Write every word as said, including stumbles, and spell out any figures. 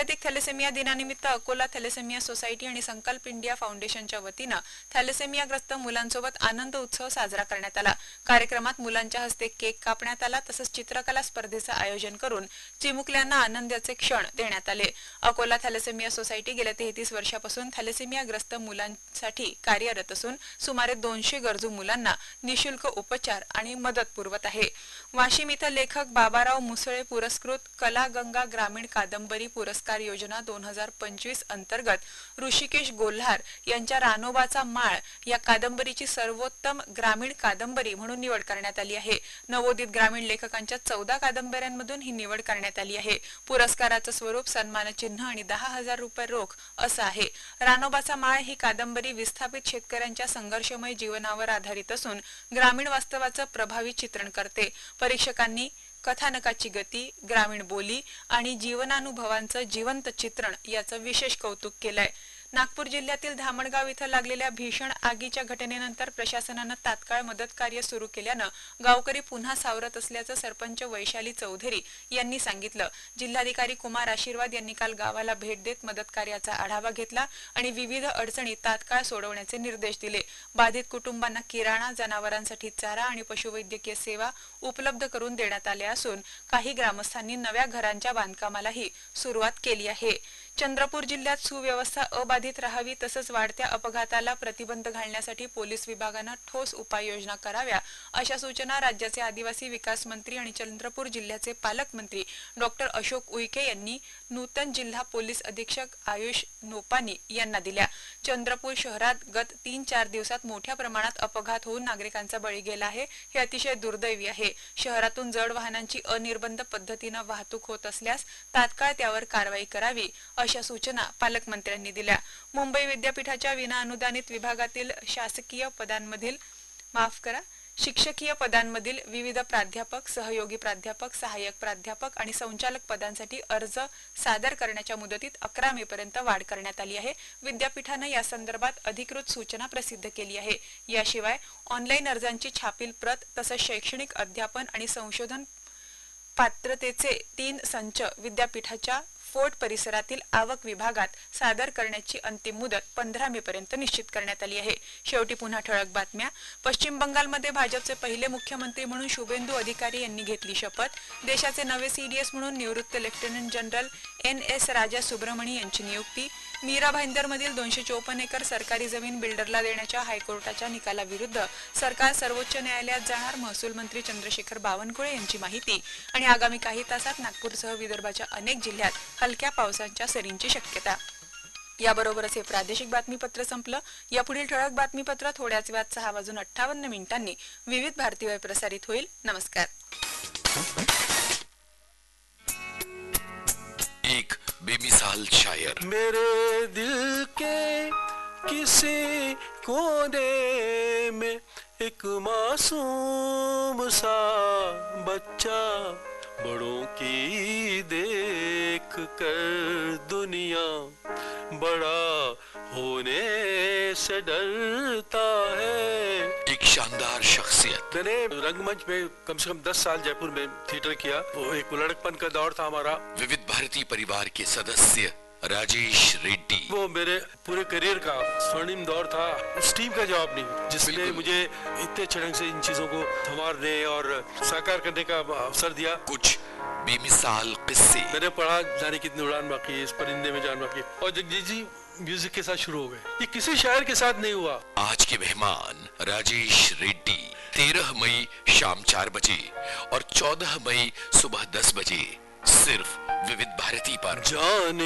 जागतिक थॅलेसेमिया दिनानिमित्त Akola thalassemia society आणि संकल्प इंडिया फाउंडेशनच्या वतीनं थॅलेसेमियाग्रस्त मुलांसोबत आनंद उत्सव साजरा करण्यात आला। कार्यक्रमात मुलांच्या हस्ते केक कापण्यात आला, तसंच चित्रकला स्पर्धेचं आयोजन करून चिमुकल्यांना आनंदाचे क्षण देण्यात आले। अकोला थॅलेसेमिया सोसायटी गेल्या तेहतीस वर्षापासून थॅलेसेमियाग्रस्त मुलांसाठी कार्यरत असून सुमारे दोनशे गरजू मुलांना निशुल्क उपचार आणि मदत पुरवत आहे। वाशिम इथं लेखक बाबाराव मुसळे पुरस्कृत कला गंगा ग्रामीण कादंबरी पुरस्कार योजना दोन हजार पंचवीस अंतर्गत ऋषिकेश गोल्हार यांच्या रानोबाचा माळ या कादंबरीची सर्वोत्तम ग्रामीण कादंबरी म्हणून निवड करण्यात आली आहे। नवोदित ग्रामीण लेखकांच्या चौदा कादंबऱ्यांमधून ही निवड करण्यात आली आहे। पुरस्काराचं स्वरूप सन्मानचिन्ह आणि दहा हजार रुपये रोख असं आहे। रानोबाचा माळ ही कादंबरी विस्थापित शेतकऱ्यांच्या संघर्षमय जीवनावर आधारित असून ग्रामीण वास्तवाचं प्रभावी चित्रण करते। परीक्षकांनी कथानकाची गती, ग्रामीण बोली आणि जीवनानुभवांचं जिवंत चित्रण याचं विशेष कौतुक केलंय। नागपूर जिल्ह्यातील धामणगाव इथं लागलेल्या भीषण आगीच्या घटनेनंतर प्रशासनानं तात्काळ मदत कार्य सुरू केल्यानं गावकरी पुन्हा सावरत असल्याचं सरपंच वैशाली चौधरी यांनी सांगितलं। जिल्हाधिकारी कुमार आशीर्वाद यांनी काल गावाला भेट देत मदत कार्याचा आढावा घेतला आणि विविध अडचणी तात्काळ सोडवण्याचे निर्देश दिले। बाधित कुटुंबांना किराणा, जनावरांसाठी चारा आणि पशुवैद्यकीय सेवा उपलब्ध करून देण्यात आल्या असून काही ग्रामस्थांनी नव्या घरांच्या बांधकामालाही सुरुवात केली आहे। चंद्रपूर जिल्ह्यात सुव्यवस्था अबाधित राहावी तसंच वाढत्या अपघाताला प्रतिबंध घालण्यासाठी पोलीस विभागानं ठोस उपाययोजना कराव्या अशा सूचना राज्याचे आदिवासी विकास मंत्री आणि चंद्रपूर जिल्ह्याचे पालकमंत्री डॉक्टर अशोक उईके यांनी नूतन जिल्हा पोलीस अधीक्षक आयुष नोपानी यांना दिल्या। चंद्रपूर शहरात गत तीन चार दिवसात मोठ्या प्रमाणात अपघात होऊन नागरिकांचा बळी गेला आहे, हे अतिशय दुर्दैवी आहे। शहरातून जड वाहनांची अनिर्बंध पद्धतीनं वाहतूक होत असल्यास तात्काळ त्यावर कारवाई करावी अशा सूचना पालकमंत्र्यांनी दिल्या। मुंबई विद्यापीठाच्या विनाअनुदानित विभागातील शासकीय पदांमधील माफ करा शिक्षकीय पदांमधील विविध प्राध्यापक, सहयोगी प्राध्यापक, सहाय्यक प्राध्यापक आणि संचालक पदांसाठी अर्ज सादर करण्याच्या मुदतीत अकरा मे पर्यंत वाढ करण्यात आली आहे। विद्यापीठानं या संदर्भात अधिकृत सूचना प्रसिद्ध केली आहे। याशिवाय ऑनलाईन अर्जांची छापील प्रत तसंच शैक्षणिक अध्यापन आणि संशोधन पात्रतेचे तीन संच विद्यापीठाच्या फोर्ट परिसरातील आवक विभागात सादर करण्याची अंतिम मुदत पंधरा मे पर्यंत निश्चित करण्यात आली आहे। शेवटी पुन्हा ठळक बातम्या। पश्चिम बंगालमध्ये भाजपचे पहिले मुख्यमंत्री म्हणून शुभेंदू अधिकारी यांनी घेतली शपथ। देशाचे नवे सीडीएस म्हणून निवृत्त लेफ्टनंट जनरल एन एस राजा सुब्रमणी यांची नियुक्ती। मीरा भाईंदरमधील दोनशे चौपन्न एकर सरकारी जमीन बिल्डरला देण्याच्या हायकोर्टाच्या निकालाविरुद्ध सरकार सर्वोच्च न्यायालयात जाणार, महसूल मंत्री चंद्रशेखर बावनकुळे यांची माहिती। आणि आगामी काही तासात नागपूरसह विदर्भाच्या अनेक जिल्ह्यात हलक्या पावसाच्या सरींची शक्यता। याबरोबरच हे प्रादेशिक बातमीपत्र संपलं। यापुढील ठळक बातमीपत्र थोड्याच वेळात सहा वाजून अठ्ठावन्न मिनिटांनी विविध भारतीवर प्रसारित होईल। नमस्कार। एक बेमिसाल शायर। मेरे दिल के किसी कोने में एक मासूम सा बच्चा बड़ों की देख कर दुनिया बड़ा होने से डरता है। एक शानदार शख्सियत। मैंने रंगमंच में कम से कम दस साल जयपुर में थिएटर किया। वो एक लड़कपन का दौर था हमारा। विविध भारती परिवार के सदस्य राजेश रेड्डी। वो मेरे पूरे करियर का स्वर्णिम दौर था। उस टीम का जवाब नहीं जिसने मुझे इतने अच्छे ढंग से इन चीजों को संवारने और साकार करने का अवसर दिया। कुछ बेमिसाल किस्से। मैंने पढ़ा जाने कितनी उड़ान बाकी है, इस परिंदे में जान बाकी है, और जगजीत जी म्यूजिक के साथ शुरू हो गए। ये किसी शायर के साथ नहीं हुआ। आज के मेहमान राजेश रेड्डी तेरह मई शाम चार बजे और चौदह मई सुबह दस बजे सिर्फ विविध भारती पर। जाने